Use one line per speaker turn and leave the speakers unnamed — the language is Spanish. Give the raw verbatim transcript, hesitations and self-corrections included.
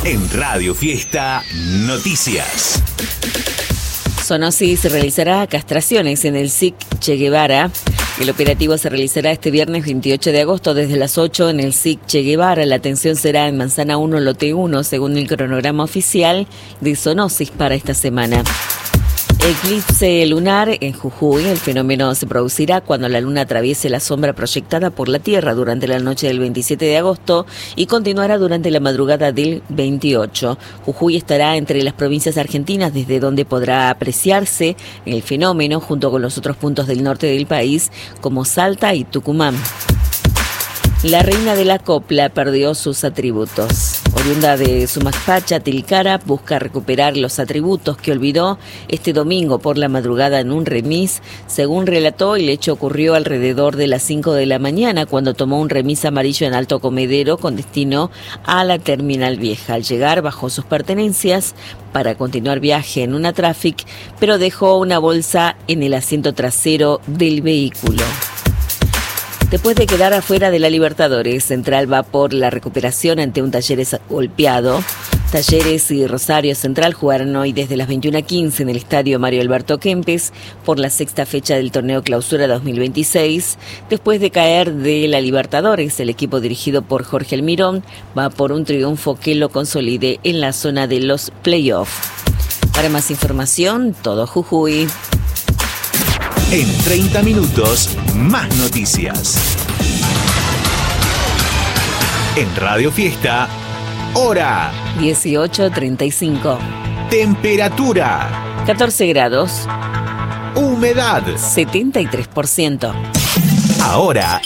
En Radio Fiesta Noticias.
Sonosis realizará castraciones en el S I C Che Guevara. El operativo se realizará este viernes veintiocho de agosto desde las ocho en el S I C Che Guevara. La atención será en Manzana uno, Lote uno, según el cronograma oficial de Sonosis para esta semana. Eclipse lunar en Jujuy. El fenómeno se producirá cuando la luna atraviese la sombra proyectada por la Tierra durante la noche del veintisiete de agosto y continuará durante la madrugada del veintiocho. Jujuy estará entre las provincias argentinas desde donde podrá apreciarse el fenómeno junto con los otros puntos del norte del país como Salta y Tucumán. La reina de la copla perdió sus atributos. Oriunda de Sumapacha, Tilcara, busca recuperar los atributos que olvidó este domingo por la madrugada en un remis. Según relató, el hecho ocurrió alrededor de las cinco de la mañana cuando tomó un remis amarillo en Alto Comedero con destino a la Terminal Vieja. Al llegar, bajó sus pertenencias para continuar viaje en una Traffic, pero dejó una bolsa en el asiento trasero del vehículo. Después de quedar afuera de la Libertadores, Central va por la recuperación ante un Talleres golpeado. Talleres y Rosario Central jugarán hoy desde las veintiuna quince en el estadio Mario Alberto Kempes por la sexta fecha del torneo Clausura dos mil veintiséis. Después de caer de la Libertadores, el equipo dirigido por Jorge Almirón va por un triunfo que lo consolide en la zona de los playoffs. Para más información, todo Jujuy.
En treinta minutos, más noticias. En Radio Fiesta, hora
dieciocho treinta y cinco.
Temperatura
catorce grados.
Humedad
setenta y tres por ciento.
Ahora